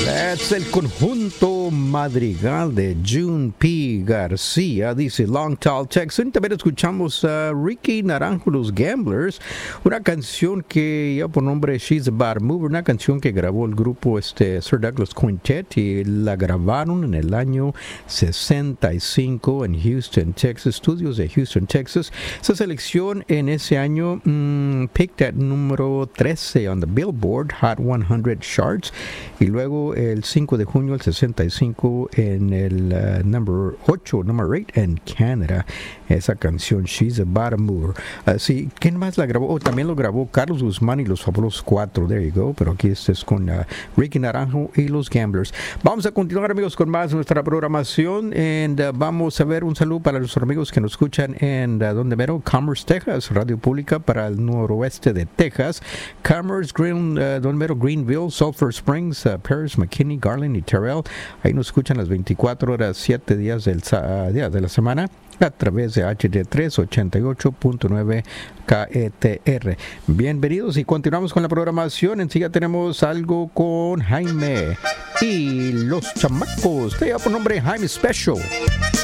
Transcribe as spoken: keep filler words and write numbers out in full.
Es el conjunto Madrigal de June P. García, dice Long Tall Texan. También escuchamos a Ricky Naranjo, Los Gamblers, una canción que lleva por nombre She's a Bad Mover, una canción que grabó el grupo este, Sir Douglas Quintet, y la grabaron en el año sesenta y cinco en Houston, Texas, estudios de Houston, Texas. Esa selección en ese año mmm, picked at número trece on the Billboard Hot cien charts, y luego el cinco de junio del sesenta y cinco en el uh, number ocho, number ocho en Canadá, esa canción She's a Bad Mover. Uh, sí, ¿quién más la grabó? Oh, también lo grabó Carlos Guzmán y los Fabulosos Cuatro, there you go, pero aquí este es con uh, Ricky Naranjo y los Gamblers. Vamos a continuar, amigos, con más de nuestra programación, y uh, vamos a ver un saludo para los amigos que nos escuchan en uh, donde mero, Commerce, Texas, radio pública para el noroeste de Texas, Commerce, Green, uh, donde mero, Greenville, Sulphur Springs, uh, Paris, McKinney, Garland y Terrell. Ahí nos escuchan las veinticuatro horas, siete días del uh, día de la semana a través de H D tres ochenta y ocho punto nueve K E T R. Bienvenidos y continuamos con la programación. Enseguida tenemos algo con Jaime y los chamacos. Te llamo por nombre Jaime Special.